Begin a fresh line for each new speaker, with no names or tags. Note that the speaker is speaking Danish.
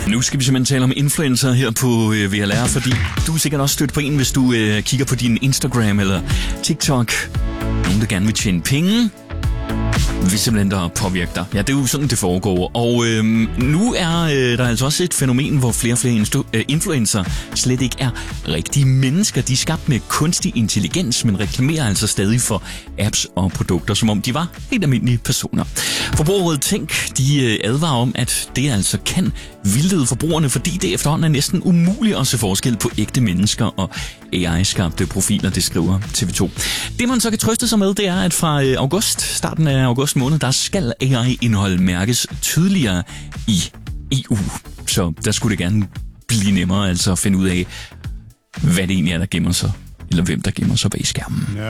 Nu skal vi simpelthen tale om influencer her på VLR, fordi du er sikkert også stødt på en, hvis du kigger på din Instagram eller TikTok. Nogen, der gerne vil tjene penge, vil simpelthen der påvirke dig. Ja, det er jo sådan, det foregår. Og nu er der altså også et fænomen, hvor flere og flere influencer slet ikke er rigtige mennesker. De er skabt med kunstig intelligens, men reklamerer altså stadig for apps og produkter, som om de var helt almindelige personer. Forbrugerrådet Tænk, de advarer om, at det altså kan vildlede forbrugerne, fordi det efterhånden er næsten umuligt at se forskel på ægte mennesker og AI-skabte profiler, det skriver TV2. Det man så kan trøste sig med, det er, at fra starten af august måned, der skal AI-indhold mærkes tydeligere i EU. Så der skulle det gerne blive nemmere altså at finde ud af, hvad det egentlig er, der gemmer sig, eller hvem der gemmer sig bag skærmen.